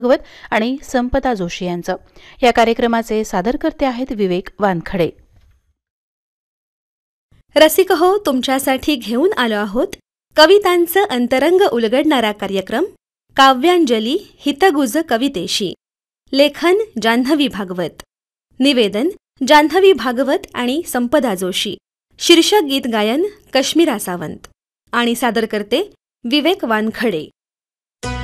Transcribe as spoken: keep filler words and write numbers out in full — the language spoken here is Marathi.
भागवत आणि संपदा जोशी यांचं. या कार्यक्रमाचे सादरकर्ते आहेत विवेक वानखडे. रसिक हो, तुमच्यासाठी घेऊन आलो आहोत कवितांचं अंतरंग उलगडणारा कार्यक्रम काव्यांजली हितगुज कवितेशी. लेखन जान्हवी भागवत, निवेदन जान्हवी भागवत आणि संपदा जोशी. शीर्षक गीत गायन कश्मीरा सावंत आणि सादरकर्ते विवेक वानखडे.